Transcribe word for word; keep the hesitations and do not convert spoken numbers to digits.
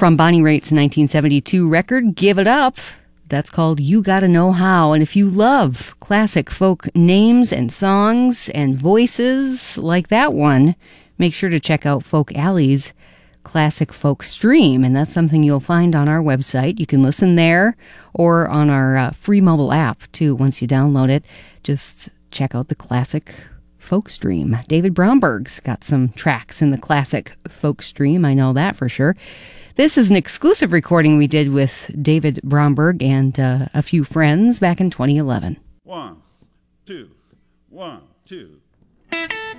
From Bonnie Raitt's nineteen seventy-two record, Give It Up. That's called You Gotta Know How. And if you love classic folk names and songs and voices like that one, make sure to check out Folk Alley's Classic Folk Stream. And that's something you'll find on our website. You can listen there or on our uh, free mobile app, too. Once you download it, just check out the Classic Folk Stream. David Bromberg's got some tracks in the Classic Folk Stream. I know that for sure. This is an exclusive recording we did with David Bromberg and uh, a few friends back in twenty eleven. One, two, one, two.